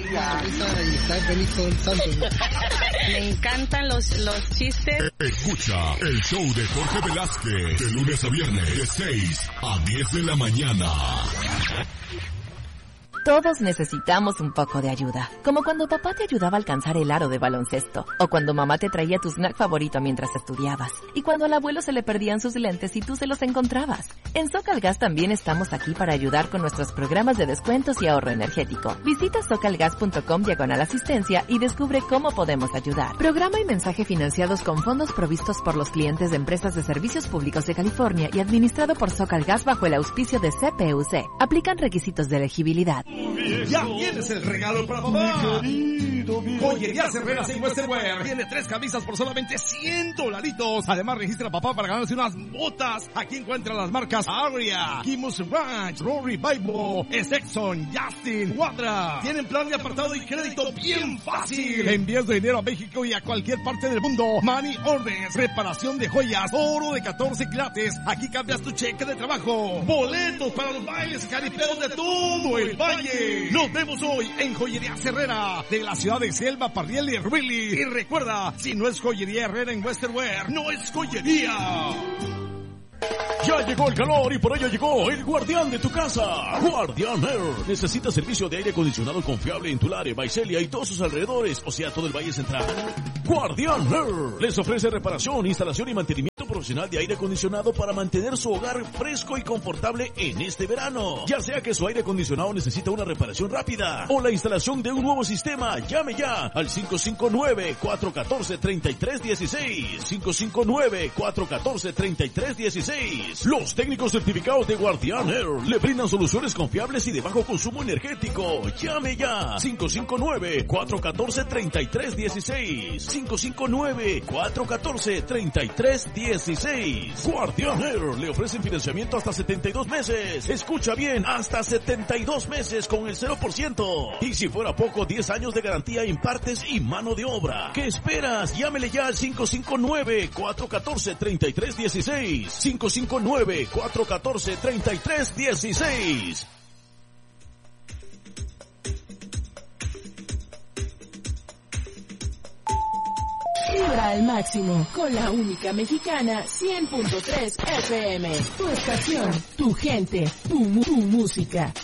Esa y está feliz todo el santo. Me encantan los chistes. Escucha el show de Jorge Velázquez de lunes a viernes de 6 a 10 de la mañana. Todos necesitamos un poco de ayuda, como cuando papá te ayudaba a alcanzar el aro de baloncesto, o cuando mamá te traía tu snack favorito mientras estudiabas, y cuando al abuelo se le perdían sus lentes y tú se los encontrabas. En Socalgas también estamos aquí para ayudar con nuestros programas de descuentos y ahorro energético. Visita socalgas.com/asistencia y descubre cómo podemos ayudar. Programa y mensaje financiados con fondos provistos por los clientes de empresas de servicios públicos de California y administrado por Socalgas bajo el auspicio de CPUC. Aplican requisitos de elegibilidad. Ya tienes el regalo para papá. Joyería Herrera en Western Wear. Tiene 3 camisas por solamente $100. Además registra a papá para ganarse unas botas. Aquí encuentra las marcas Aria, Kimus Ranch, Rory Bible, Sexton, Justin, Quadra. Tienen plan de apartado y crédito bien fácil. Envíos de dinero a México y a cualquier parte del mundo. Money orders, reparación de joyas, oro de 14 quilates. Aquí cambias tu cheque de trabajo. Boletos para los bailes caripeos de todo el valle. Nos vemos hoy en Joyería Herrera de la ciudad de Selma, Parriel y Ruili. Y recuerda, si no es Joyería Herrera en Western Wear, no es joyería. Ya llegó el calor y por ello llegó el guardián de tu casa, Guardian Air. ¿Necesitas servicio de aire acondicionado confiable en Tulare, Visalia y todos sus alrededores, o sea, todo el Valle Central? Guardian Air les ofrece reparación, instalación y mantenimiento profesional de aire acondicionado para mantener su hogar fresco y confortable en este verano. Ya sea que su aire acondicionado necesita una reparación rápida o la instalación de un nuevo sistema, llame ya al 559-414-3316. 559-414-3316. Los técnicos certificados de Guardian Air le brindan soluciones confiables y de bajo consumo energético. Llame ya. 559-414-3316. 559-414-3316. Guardian Air le ofrecen financiamiento hasta 72 meses. Escucha bien, hasta 72 meses con el 0%. Y si fuera poco, 10 años de garantía en partes y mano de obra. ¿Qué esperas? Llámele ya al 559-414-3316. 559-414-3316. Vibra al máximo con la única mexicana 100.3 FM. Tu estación, tu gente, tu música.